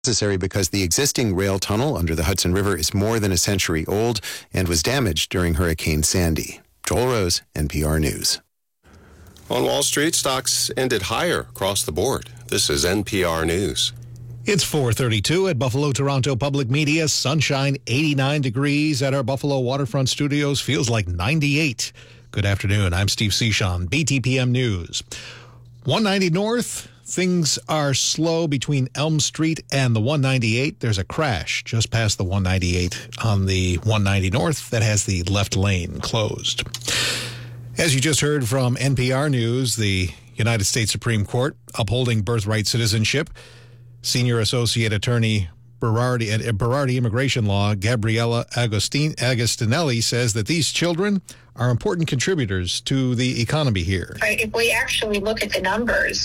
Necessary because the existing rail tunnel under the Hudson River is more than a century old and was damaged during Hurricane Sandy. Joel Rose, NPR News. On Wall Street, stocks ended higher across the board. This is NPR News. It's 4:32 at Buffalo Toronto Public Media. Sunshine, 89 degrees at our Buffalo Waterfront Studios. Feels like 98. Good afternoon. I'm Steve Cichon, BTPM News. 190 North. Things are slow between Elm Street and the 198. There's a crash just past the 198 on the 190 North that has the left lane closed. As you just heard from NPR News, the United States Supreme Court upholding birthright citizenship. Senior Associate Attorney Berardi Immigration Law, Gabriella Agostinelli, says that these children are important contributors to the economy here. If we actually look at the numbers,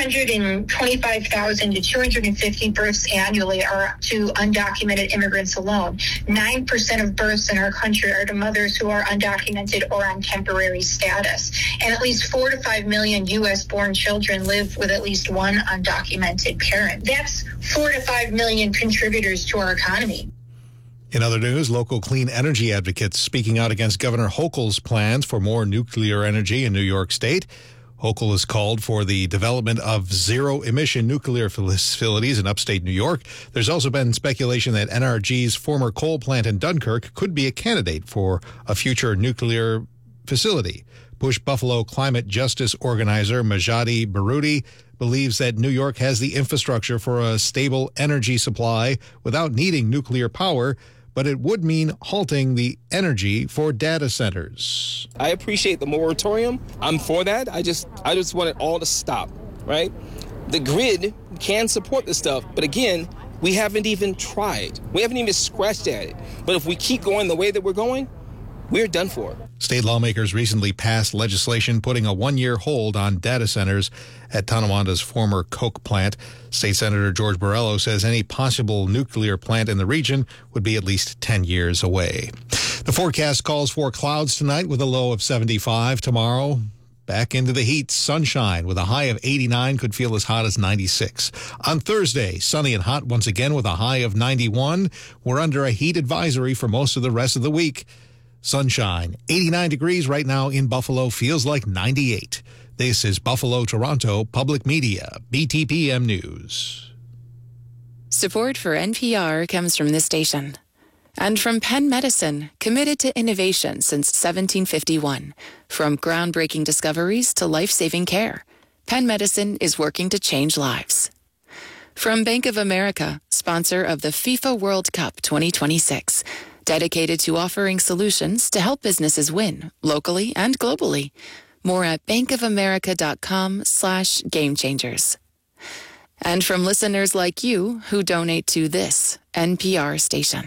225,000 to 250 births annually are to undocumented immigrants alone. 9% of births in our country are to mothers who are undocumented or on temporary status. And at least 4 to 5 million U.S.-born children live with at least one undocumented parent. That's 4 to 5 million contributors to our economy. In other news, local clean energy advocates speaking out against Governor Hochul's plans for more nuclear energy in New York State. Hochul has called for the development of zero-emission nuclear facilities in upstate New York. There's also been speculation that NRG's former coal plant in Dunkirk could be a candidate for a future nuclear facility. Push Buffalo climate justice organizer Majadi Baroudi believes that New York has the infrastructure for a stable energy supply without needing nuclear power, but it would mean halting the energy for data centers. I appreciate the moratorium. I'm for that. I just want it all to stop, right? The grid can support this stuff, but again, we haven't even tried. We haven't even scratched at it. But if we keep going the way that we're going, we're done for. State lawmakers recently passed legislation putting a one-year hold on data centers at Tonowanda's former coke plant. State Senator George Borrello says any possible nuclear plant in the region would be at least 10 years away. The forecast calls for clouds tonight with a low of 75. Tomorrow, back into the heat, sunshine with a high of 89, could feel as hot as 96. On Thursday, sunny and hot once again with a high of 91. We're under a heat advisory for most of the rest of the week. Sunshine, 89 degrees right now in Buffalo, feels like 98. This is Buffalo Toronto Public Media, BTPM News. Support for NPR comes from this station and from Penn Medicine, committed to innovation since 1751. From groundbreaking discoveries to life-saving care, Penn Medicine is working to change lives. From Bank of America, sponsor of the FIFA World Cup 2026. Dedicated to offering solutions to help businesses win locally and globally. More at bankofamerica.com/gamechangers. And from listeners like you who donate to this NPR station.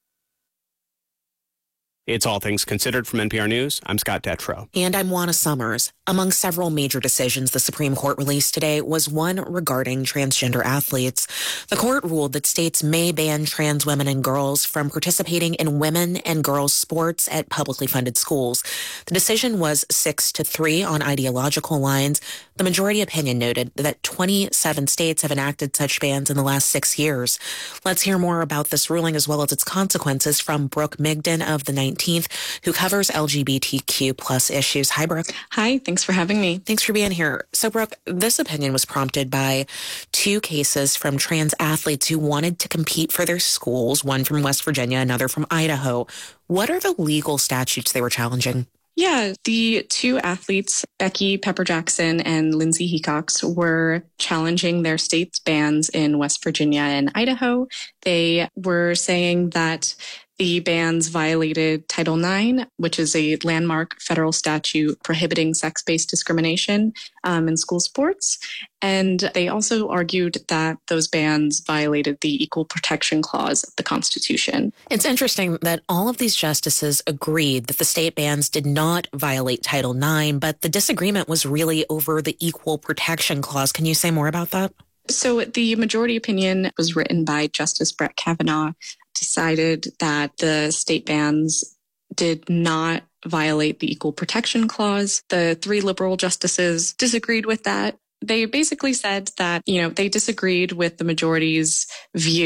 It's All Things Considered from NPR News. I'm Scott Detrow. And I'm Juana Summers. Among several major decisions the Supreme Court released today was one regarding transgender athletes. The court ruled that states may ban trans women and girls from participating in women and girls sports at publicly funded schools. The decision was 6-3 on ideological lines. The majority opinion noted that 27 states have enacted such bans in the last 6 years. Let's hear more about this ruling as well as its consequences from Brooke Migden of the 19th, who covers LGBTQ plus issues. Hi, Brooke. Hi, thanks for having me. Thanks for being here. So, Brooke, this opinion was prompted by 2 cases from trans athletes who wanted to compete for their schools, one from West Virginia, another from Idaho. What are the legal statutes they were challenging? Yeah, the 2 athletes, Becky Pepper Jackson and Lindsay Hecox, were challenging their state's bans in West Virginia and Idaho. They were saying that the bans violated Title IX, which is a landmark federal statute prohibiting sex-based discrimination in school sports. And they also argued that those bans violated the Equal Protection Clause of the Constitution. It's interesting that all of these justices agreed that the state bans did not violate Title IX, but the disagreement was really over the Equal Protection Clause. Can you say more about that? So the majority opinion was written by Justice Brett Kavanaugh, decided that the state bans did not violate the Equal Protection Clause. The 3 liberal justices disagreed with that. they basically said that, they disagreed with the majority's view